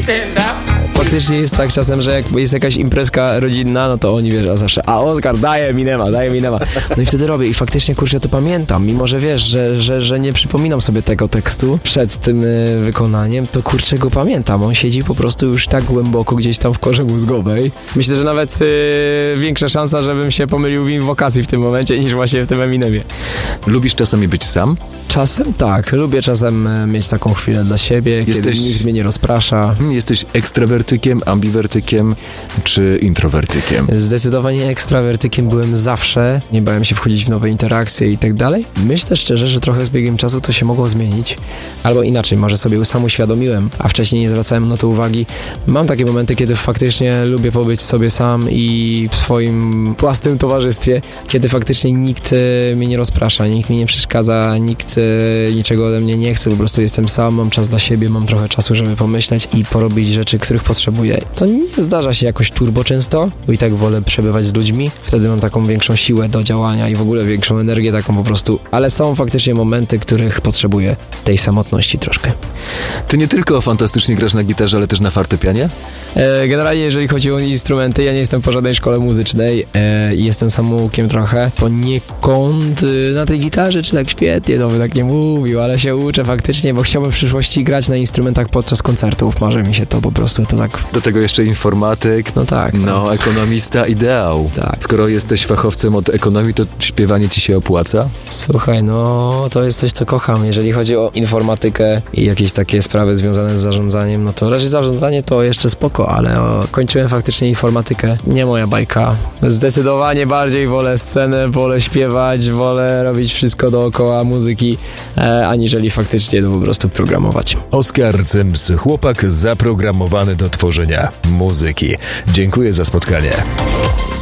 Faktycznie jest tak czasem, że jak jest jakaś imprezka rodzinna, no to oni, wiesz, a zawsze, a Oskar, daje Minema. No i wtedy robię i faktycznie, kurczę, ja to pamiętam, mimo że wiesz, że nie przypominam sobie tego tekstu przed tym wykonaniem, to kurczę go pamiętam. On siedzi po prostu już tak głęboko gdzieś tam w korze mózgowej. Myślę, że nawet większa szansa, żebym się pomylił w inwokacji w tym momencie, niż właśnie w tym Eminemie. Lubisz czasami być sam? Czasem tak, lubię czasem mieć taką chwilę dla siebie, kiedy nikt mnie nie rozprasza. Jesteś ekstrawertykiem, ambiwertykiem czy introwertykiem? Zdecydowanie ekstrawertykiem byłem zawsze, nie bałem się wchodzić w nowe interakcje i tak dalej. Myślę szczerze, że trochę z biegiem czasu to się mogło zmienić, albo inaczej, może sobie sam uświadomiłem, a wcześniej nie zwracałem na to uwagi. Mam takie momenty, kiedy faktycznie lubię pobyć sobie sam i w swoim własnym towarzystwie, kiedy faktycznie nikt mnie nie rozprasza, nikt mi nie przeszkadza, nikt niczego ode mnie nie chce, po prostu jestem sam, mam czas dla siebie, mam trochę czasu, żeby pomyśleć i porobić rzeczy, których potrzebuję. To nie zdarza się jakoś turbo często, bo i tak wolę przebywać z ludźmi, wtedy mam taką większą siłę do działania i w ogóle większą energię taką po prostu, ale są faktycznie momenty, których potrzebuję tej samotności troszkę. Ty nie tylko fantastycznie grasz na gitarze, ale też na fortepianie? Generalnie jeżeli chodzi o instrumenty, ja nie jestem po żadnej szkole muzycznej, jestem samoukiem trochę, poniekąd na tej gitarze, czy tak świetnie, no by tak nie mówił, ale się uczę faktycznie, bo chciałbym w przyszłości grać na instrumentach podczas koncertów, marzy mi się to po prostu, to tak. Do tego jeszcze informatyk, no tak. No, ekonomista, ideał. Tak. Skoro jesteś fachowcem od ekonomii, to śpiewanie ci się opłaca? Słuchaj, no to jest coś, co kocham. Jeżeli chodzi o informatykę i jakieś takie sprawy związane z zarządzaniem, no to raczej zarządzanie to jeszcze spoko, ale kończyłem faktycznie informatykę. Nie moja bajka. Zdecydowanie bardziej wolę scenę, wolę śpiewać, wolę robić wszystko dookoła muzyki, aniżeli faktycznie to po prostu programować. Oskar Cyms, chłopak zaprogramowany do tworzenia muzyki. Dziękuję za spotkanie.